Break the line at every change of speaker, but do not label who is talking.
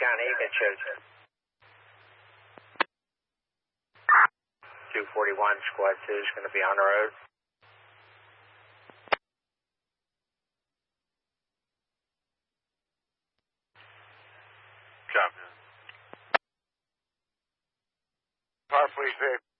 County, you can choose. 241, Squad 2 is going to be on the road.
Copy. Car police vehicle.